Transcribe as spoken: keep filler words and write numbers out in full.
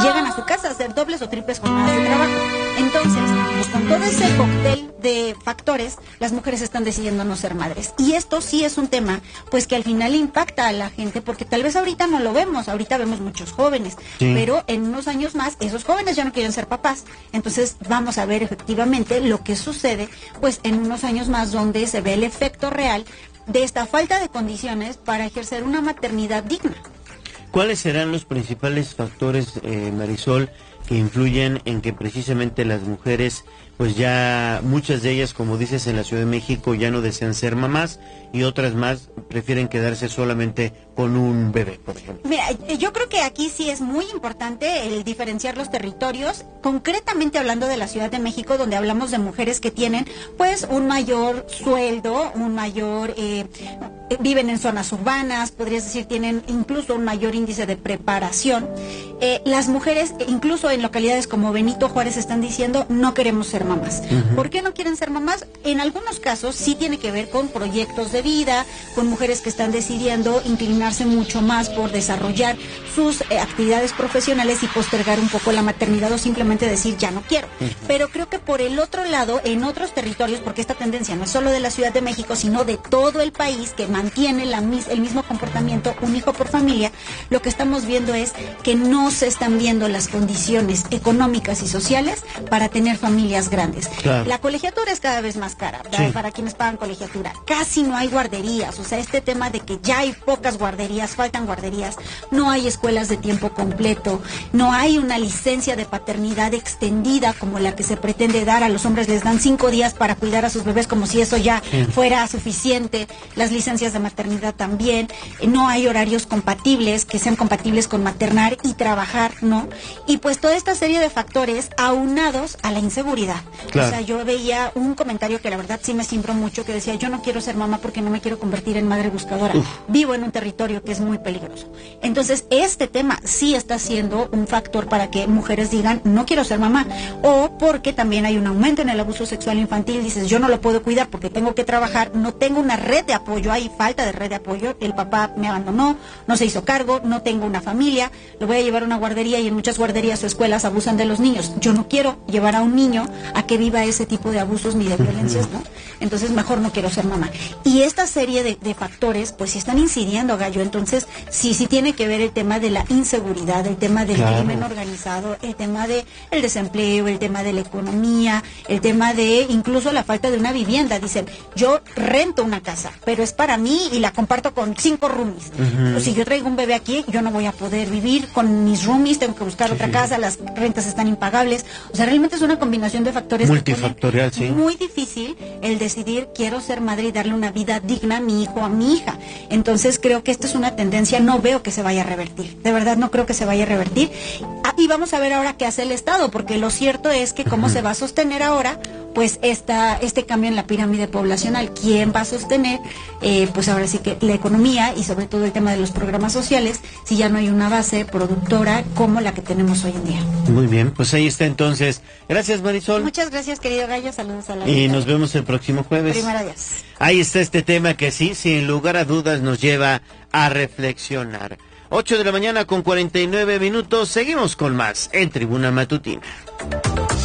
llegan a su casa a hacer dobles o triples jornadas de trabajo. Entonces, pues con todo ese cóctel de factores, las mujeres están decidiendo no ser madres. Y esto sí es un tema, pues que al final impacta a la gente, porque tal vez ahorita no lo vemos, ahorita vemos muchos jóvenes, sí. pero en unos años más, esos jóvenes ya no quieren ser papás. Entonces, vamos a ver efectivamente lo que sucede, pues en unos años más, donde se ve el efecto real de esta falta de condiciones para ejercer una maternidad digna. ¿Cuáles serán los principales factores, eh, Marisol, que influyen en que precisamente las mujeres, pues ya muchas de ellas, como dices, en la Ciudad de México ya no desean ser mamás y otras más prefieren quedarse solamente con un bebé, por ejemplo? Mira, yo creo que aquí sí es muy importante el diferenciar los territorios, concretamente hablando de la Ciudad de México, donde hablamos de mujeres que tienen pues un mayor sueldo, un mayor, eh, viven en zonas urbanas, podrías decir, tienen incluso un mayor índice de preparación. Eh, las mujeres, incluso en localidades como Benito Juárez, están diciendo no queremos ser mamás. Uh-huh. ¿Por qué no quieren ser mamás? En algunos casos sí tiene que ver con proyectos de vida, con mujeres que están decidiendo inclinarse mucho más por desarrollar sus eh, actividades profesionales y postergar un poco la maternidad o simplemente decir ya no quiero. Uh-huh. Pero creo que por el otro lado, en otros territorios, porque esta tendencia no es solo de la Ciudad de México, sino de todo el país que mantiene la, el mismo comportamiento, un hijo por familia, lo que estamos viendo es que no se están viendo las condiciones económicas y sociales para tener familias grandes. Claro. La colegiatura es cada vez más cara, sí. para quienes pagan colegiatura. Casi no hay guarderías, o sea, este tema de que ya hay pocas guarderías, faltan guarderías, no hay escuelas de tiempo completo, no hay una licencia de paternidad extendida como la que se pretende dar a los hombres, les dan cinco días para cuidar a sus bebés como si eso ya sí. fuera suficiente, las licencias de maternidad también, no hay horarios compatibles, que sean compatibles con maternar y trabajar, ¿no? Y pues toda esta serie de factores aunados a la inseguridad. Claro. O sea, yo veía un comentario que la verdad sí me cimbró mucho, que decía, yo no quiero ser mamá porque no me quiero convertir en madre buscadora. Uf. Vivo en un territorio que es muy peligroso. Entonces, este tema sí está siendo un factor para que mujeres digan, no quiero ser mamá. O porque también hay un aumento en el abuso sexual infantil, dices, yo no lo puedo cuidar porque tengo que trabajar, no tengo una red de apoyo, hay falta de red de apoyo, el papá me abandonó, no se hizo cargo, no tengo una familia, lo voy a llevar a una guardería y en muchas guarderías o escuelas abusan de los niños. Yo no quiero llevar a un niño a que viva ese tipo de abusos ni de violencias, ¿no? Entonces mejor no quiero ser mamá. Y esta serie de, de factores pues sí están incidiendo, Gallo. Entonces sí, sí tiene que ver el tema de la inseguridad, el tema del claro. crimen organizado, el tema de el desempleo, el tema de la economía, el tema de incluso la falta de una vivienda. Dicen, yo rento una casa, pero es para mí y la comparto con cinco roomies. Uh-huh. Pues si yo traigo un bebé aquí, yo no voy a poder vivir con mis roomies, tengo que buscar sí. otra casa, las rentas están impagables. O sea, realmente es una combinación de factores multifactorial, sí. muy difícil el decidir quiero ser madre y darle una vida digna a mi hijo o a mi hija. Entonces creo que esta es una tendencia, no veo que se vaya a revertir. De verdad no creo que se vaya a revertir. Ah, y vamos a ver ahora qué hace el Estado, porque lo cierto es que cómo uh-huh. se va a sostener ahora pues esta, este cambio en la pirámide poblacional. ¿Quién va a sostener? Eh, pues ahora sí que la economía y sobre todo el tema de los programas sociales, si ya no hay una base productora como la que tenemos hoy en día. Muy bien, pues ahí está entonces. Gracias, Marisol. Muchas gracias, querido Gallo. Saludos a la Y vida. Nos vemos el próximo jueves. Primero Dios. Ahí está este tema que sí, sin lugar a dudas nos lleva a reflexionar. ocho de la mañana con cuarenta y nueve minutos. Seguimos con más en Tribuna Matutina.